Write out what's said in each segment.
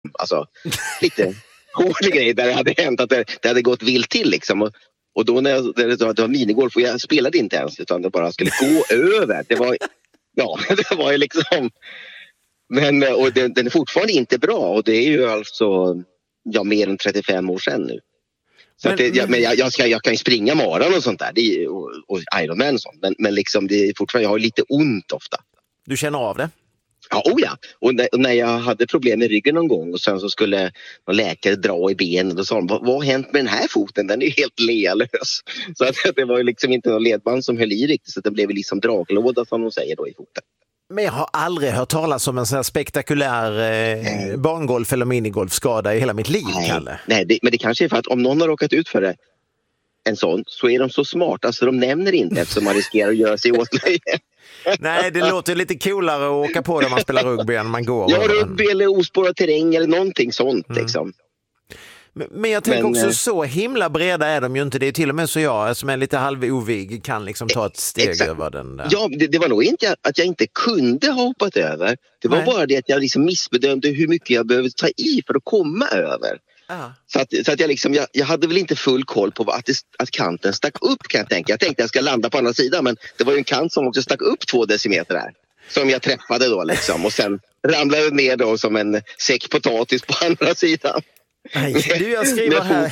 Alltså, lite hårda grejer där det hade hänt att det hade gått vilt till liksom. Och då när det var minigolf, och jag spelade inte ens, utan det bara skulle gå över. Det var ju liksom... Men, och den är fortfarande inte bra, och det är ju alltså mer än 35 år sedan nu. Så jag kan ju springa maran och sånt där, och Ironman och sånt, men liksom det är fortfarande, jag har lite ont ofta. Du känner av det? Ja, och när jag hade problem med ryggen någon gång, och sen så skulle någon läkare dra i benen, och sa de, vad har hänt med den här foten? Den är ju helt lealös. Så att det var ju liksom inte någon ledband som höll i riktigt, så det blev liksom draglåda som de säger då i foten. Men jag har aldrig hört talas om en sån här spektakulär barngolf- eller minigolfskada i hela mitt liv, Kalle. Nej, men det kanske är för att om någon har råkat ut för det, en sån, så är de så smarta så de nämner inte, eftersom man riskerar att göra sig åtlöje. Nej, det låter lite coolare att åka på när man spelar rugby än man går. Ja, rugby eller ospårad terräng eller någonting sånt liksom. Men jag tänker också, så himla breda är de ju inte. Det är till och med så jag som är lite halvovig kan liksom ta ett steg över den där. Ja, det var nog inte att jag inte kunde ha hoppat över. Det var bara det att jag liksom missbedömde hur mycket jag behövde ta i för att komma över. Så att jag hade väl inte full koll på att kanten stack upp, kan jag tänka. Jag tänkte att jag ska landa på andra sidan, men det var ju en kant som också stack upp 2 decimeter där. Som jag träffade då liksom, och sen ramlade ner då som en säck potatis på andra sidan. Du, jag skriver här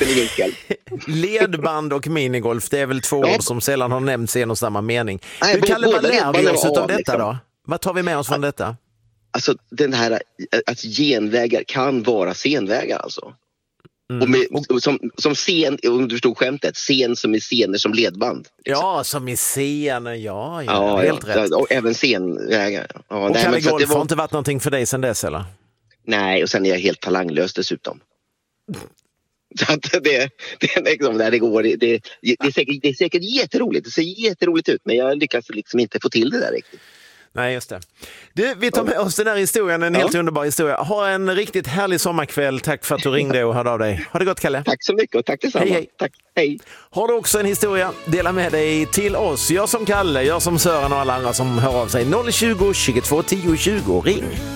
ledband och minigolf, det är väl 2 ord som sällan har nämnts i en och samma mening. Hur Kalle, vad lär vi oss av detta liksom då? Vad tar vi med oss från detta? Alltså den här att genvägar kan vara senvägar alltså. Och som scen, om du förstod skämtet, scen som är scener som ledband. Liksom. Ja, som i scener, ja, helt rätt. Och även scenvägar. Ja, och Kalle, golf har inte varit någonting för dig sedan dess, eller? Nej, och sen är jag helt talanglös dessutom. Så att det liksom, där det går, det är säkert jätteroligt. Det ser jätteroligt ut, men jag lyckas liksom inte få till det där riktigt. Nej, just det. Du, vi tar med oss den här historien, en helt underbar historia. Ha en riktigt härlig sommarkväll. Tack för att du ringde och hörde av dig. Ha det gott, Kalle. Tack så mycket, och tack detsamma. Hej. Tack, hej. Har du också en historia? Dela med dig till oss. Jag som Kalle, jag som Sören och alla andra som hör av sig. 020 22 10 20. Ring.